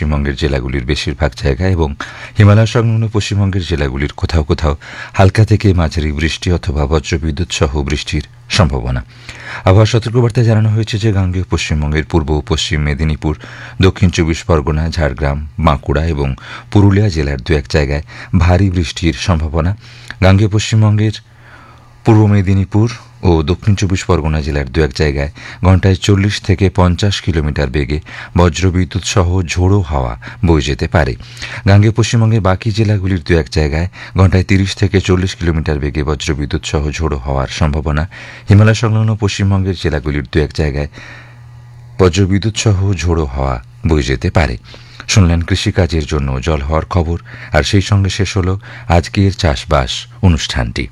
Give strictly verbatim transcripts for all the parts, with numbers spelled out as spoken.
পশ্চিমবঙ্গের জেলাগুলির বেশিরভাগ জায়গায় এবং হিমালয় সংলগ্ন পশ্চিমবঙ্গের জেলাগুলির কোথাও কোথাও হালকা থেকে মাঝারি বৃষ্টি অথবা বজ্রবিদ্যুৎ সহ বৃষ্টির সম্ভাবনা। আবহাওয়া সতর্কবার্তায় জানানো হয়েছে যে গাঙ্গেয় পশ্চিমবঙ্গের পূর্ব ও পশ্চিম মেদিনীপুর, দক্ষিণ চব্বিশ পরগনা, ঝাড়গ্রাম, বাঁকুড়া এবং পুরুলিয়া জেলার দু এক জায়গায় ভারী বৃষ্টির সম্ভাবনা। গাঙ্গেয় পশ্চিমবঙ্গের পূর্ব মেদিনীপুর ও দক্ষিণ চব্বিশ পরগনা জেলার দু এক জায়গায় ঘন্টায় চল্লিশ থেকে পঞ্চাশ কিলোমিটার বেগে বজ্রবিদ্যুৎ সহ ঝোড়ো হাওয়া বয়ে যেতে পারে। গাঙ্গেয় পশ্চিমবঙ্গের বাকি জেলাগুলির দু এক জায়গায় ঘন্টায় তিরিশ থেকে চল্লিশ কিলোমিটার বেগে বজ্রবিদ্যুৎ সহ ঝোড়ো হওয়ার সম্ভাবনা। হিমালয় সংলগ্ন পশ্চিমবঙ্গের জেলাগুলির দু এক জায়গায় বজ্রবিদ্যুৎ সহ ঝোড়ো হাওয়া বয়ে যেতে পারে। শুনলেন কৃষিকাজের জন্য জল হওয়ার খবর, আর সেই সঙ্গে শেষ হল আজকের চাষবাস অনুষ্ঠানটি।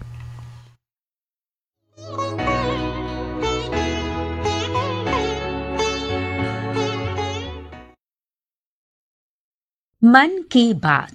মন কি বাত,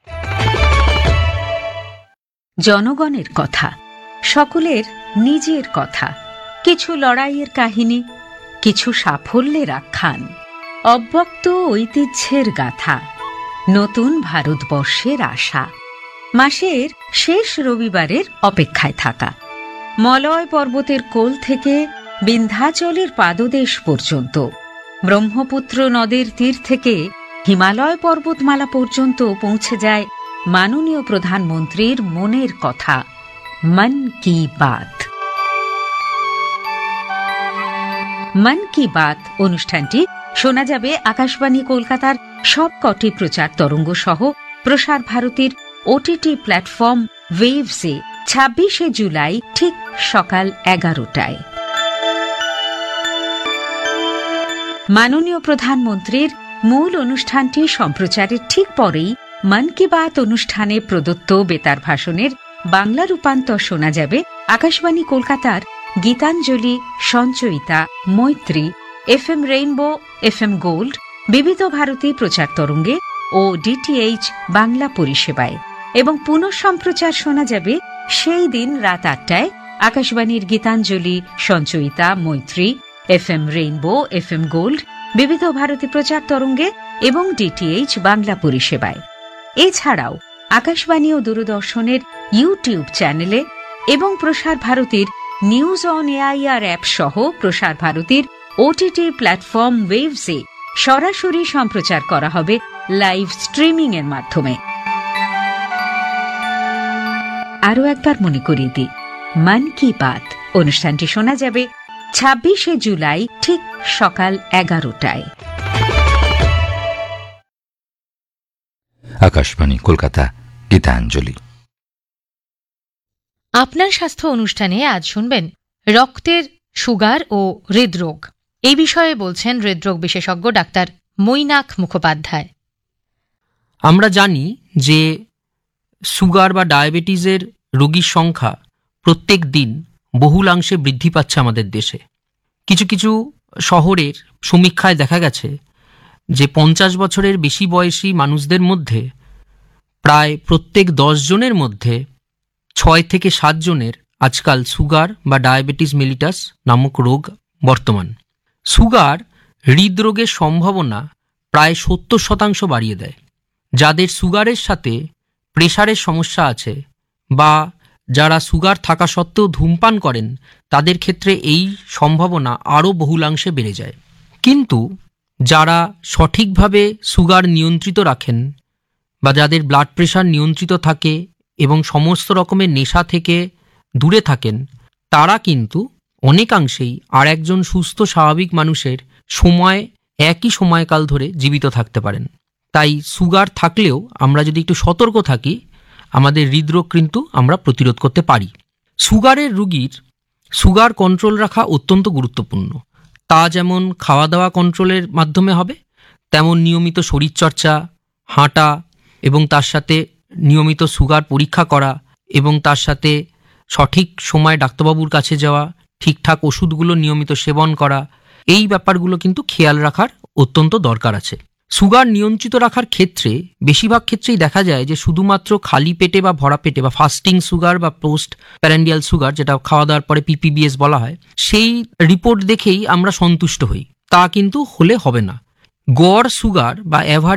জনগণের কথা, সকলের নিজের কথা, কিছু লড়াইয়ের কাহিনী, কিছু সাফল্যের আখ্যান, অব্যক্ত ঐতিহ্যের গাথা, নতুন ভারতবর্ষের আশা, মাসের শেষ রবিবারের অপেক্ষায় থাকা, মলয় পর্বতের কোল থেকে বিন্ধ্যাচলের পাদদেশ পর্যন্ত, ব্রহ্মপুত্র নদের তীর থেকে হিমালয় পর্বতমালা পর্যন্ত পৌঁছে যায় মাননীয় প্রধানমন্ত্রীর মনের কথা। মন কি বাত। মন কি বাত অনুষ্ঠানটি শোনা যাবে আকাশবাণী কলকাতার সবকটি প্রচার তরঙ্গ সহ প্রসার ভারতীর ওটিটি প্ল্যাটফর্ম ওয়েভসে ছাব্বিশে জুলাই ঠিক সকাল এগারোটায়। মাননীয় প্রধানমন্ত্রীর মূল অনুষ্ঠানটি সম্প্রচারের ঠিক পরেই মন কি বাত অনুষ্ঠানে প্রদত্ত বেতার ভাষণের বাংলা রূপান্তর শোনা যাবে আকাশবাণী কলকাতার গীতাঞ্জলি, সঞ্চয়িতা, মৈত্রী, F M rainbow, F M gold, বিবিধ ভারতী প্রচার তরঙ্গে ও ডিটিএইচ বাংলা পরিষেবায়, এবং পুনঃ সম্প্রচার শোনা যাবে সেই দিন রাত আটটায় আকাশবাণীর গীতাঞ্জলি, সঞ্চয়িতা, মৈত্রী, F M rainbow, F M gold, বিবিধ ভারতী প্রচার তরঙ্গে এবং ডিটিএইচ বাংলা পরিষেবায়। এছাড়াও আকাশবাণী ও দূরদর্শনের ইউটিউব চ্যানেলে এবং প্রসার ভারতীর নিউজ অন এআইআর অ্যাপ সহ প্রসার ভারতীর ওটিটি প্ল্যাটফর্ম ওয়েভসে সরাসরি সম্প্রচার করা হবে লাইভ স্ট্রিমিং এর মাধ্যমে। আরও একবার মনে করিয়ে দিই, মন কি বাত অনুষ্ঠানটি শোনা যাবে ছাব্বিশে জুলাই ঠিক সকাল এগারোটায়। আকাশবাণী কলকাতা, গীতাঞ্জলি। আপনার স্বাস্থ্য অনুষ্ঠানে আজ শুনবেন রক্তের সুগার ও হৃদরোগ। এই বিষয়ে বলছেন হৃদরোগ বিশেষজ্ঞ ডাক্তার মৈনাক মুখোপাধ্যায়। আমরা জানি যে সুগার বা ডায়াবেটিসের রোগীর সংখ্যা প্রত্যেক দিন বহুলাংশে বৃদ্ধি পাচ্ছে আমাদের দেশে। কিছু কিছু শহরের সমীক্ষায় দেখা গেছে যে পঞ্চাশ বছরের বেশি বয়সী মানুষদের মধ্যে প্রায় প্রত্যেক দশ জনের মধ্যে ছয় থেকে সাত জনের আজকাল সুগার বা ডায়াবেটিস মেলিটাস নামক রোগ বর্তমান। সুগার হৃদরোগের সম্ভাবনা প্রায় সত্তর শতাংশ বাড়িয়ে দেয়। যাদের সুগারের সাথে প্রেশারের সমস্যা আছে বা যারা সুগার থাকা সত্ত্বেও ধূমপান করেন, তাদের ক্ষেত্রে এই সম্ভাবনা আরও বহুলাংশে বেড়ে যায়। কিন্তু যারা সঠিকভাবে সুগার নিয়ন্ত্রিত রাখেন বা যাদের ব্লাড প্রেশার নিয়ন্ত্রিত থাকে এবং সমস্ত রকমের নেশা থেকে দূরে থাকেন, তারা কিন্তু অনেকাংশেই আর একজন সুস্থ স্বাভাবিক মানুষের সময় একই সময়কাল ধরে জীবিত থাকতে পারেন। তাই সুগার থাকলেও আমরা যদি একটু সতর্ক থাকি, আমাদের হৃদরোগ কিন্তু আমরা প্রতিরোধ করতে পারি। সুগারের রোগীর সুগার কন্ট্রোল রাখা অত্যন্ত গুরুত্বপূর্ণ। তা যেমন খাওয়া দাওয়া কন্ট্রোলের মাধ্যমে হবে, তেমন নিয়মিত শরীরচর্চা, হাঁটা এবং তার সাথে নিয়মিত সুগার পরীক্ষা করা এবং তার সাথে সঠিক সময় ডাক্তারবাবুর কাছে যাওয়া, ঠিকঠাক ওষুধগুলো নিয়মিত সেবন করা, এই ব্যাপারগুলো কিন্তু খেয়াল রাখার অত্যন্ত দরকার আছে। সুগার নিয়ন্ত্রিত রাখার ক্ষেত্রে বেশিরভাগ ক্ষেত্রেই দেখা যায় যে শুধুমাত্র খালি পেটে বা ভরা পেটে বা ফাস্টিং সুগার বা পোস্ট প্যারান্ডিয়াল সুগার, যেটা খাওয়া দাওয়ার পরে পিপিবিএস বলা হয়, সেই রিপোর্ট দেখেই আমরা সন্তুষ্ট হই, তা কিন্তু হলে হবে না। গড় সুগার বা অ্যাভারেজ